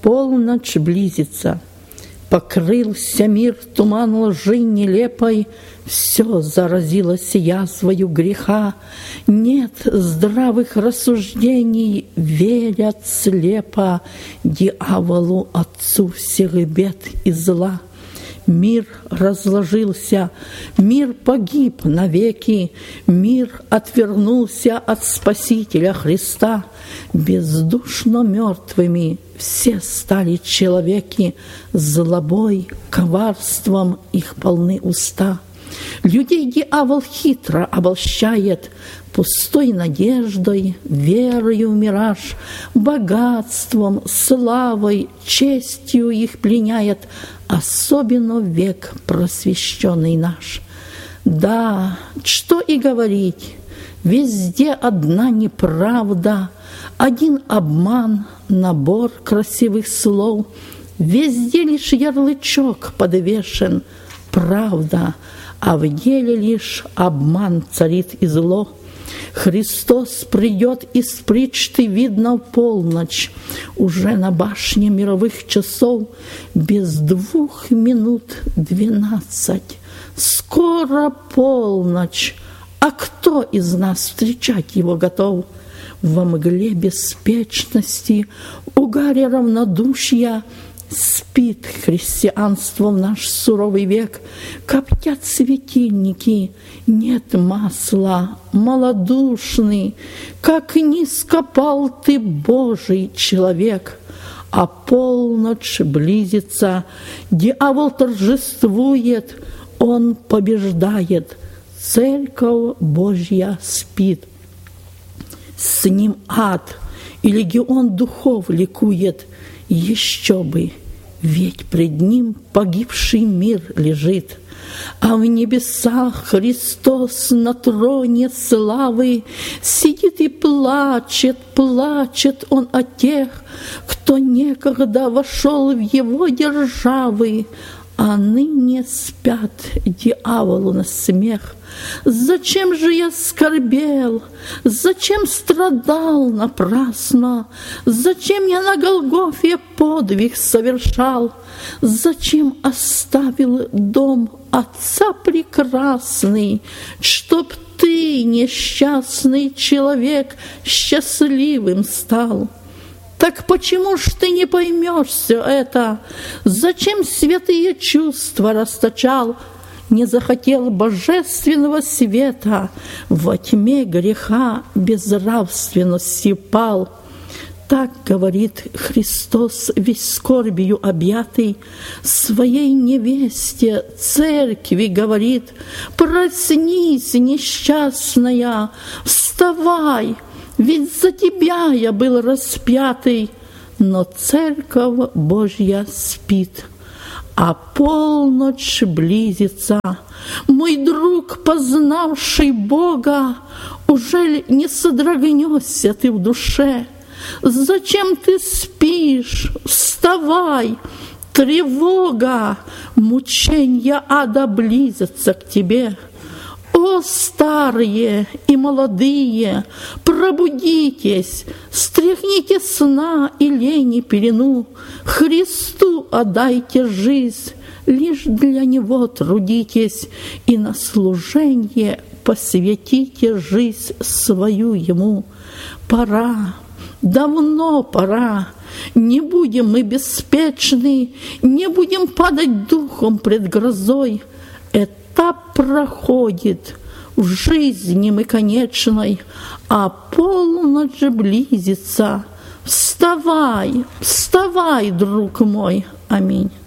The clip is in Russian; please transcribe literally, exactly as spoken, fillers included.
полночь близится. Покрылся мир туман лжи нелепой, все заразилось язвою греха. Нет здравых рассуждений, верят слепо дьяволу, отцу всех бед и зла. Мир разложился, мир погиб навеки, мир отвернулся от Спасителя Христа. Бездушно мертвыми все стали человеки, злобой, коварством их полны уста. Людей дьявол хитро обольщает, пустой надеждой, верою в мираж, богатством, славой, честью их пленяет, особенно век просвещенный наш. Да, что и говорить, везде одна неправда, один обман, набор красивых слов, везде лишь ярлычок подвешен, правда, а в деле лишь обман царит и зло. Христос придет из причты, видно, в полночь, уже на башне мировых часов, без двух минут двенадцать. Скоро полночь, а кто из нас встречать его готов? Во мгле беспечности, угаре равнодушия спит христианство в наш суровый век. Коптят светильники, нет масла, малодушный, как низко пал ты, Божий человек. А полночь близится, дьявол торжествует, он побеждает, Церковь Божья спит. С ним ад и легион духов ликует, еще бы, ведь пред ним погибший мир лежит, а в небесах Христос на троне славы сидит и плачет, плачет он о тех, кто некогда вошел в его державы, а ныне спят дьяволу на смех. Зачем же я скорбел? Зачем страдал напрасно? Зачем я на Голгофе подвиг совершал? Зачем оставил дом Отца прекрасный, чтоб ты, несчастный человек, счастливым стал? Так почему ж ты не поймешь все это? Зачем святые чувства расточал? Не захотел божественного света, во тьме греха безнравственности пал. Так говорит Христос, весь скорбью объятый, своей невесте, церкви говорит: проснись, несчастная, вставай, ведь за тебя я был распятый. Но Церковь Божья спит, а полночь близится. Мой друг, познавший Бога, ужель не содрогнешься ты в душе? Зачем ты спишь? Вставай! Тревога, мученья ада близятся к тебе. О, старые и молодые, пробудитесь, стряхните сна и лени пелену, Христу отдайте жизнь, лишь для Него трудитесь, и на служение посвятите жизнь свою Ему. Пора, давно пора, не будем мы беспечны, не будем падать духом пред грозой. Этап проходит, в жизни мы конечной, а полночь близится. Вставай, вставай, друг мой. Аминь.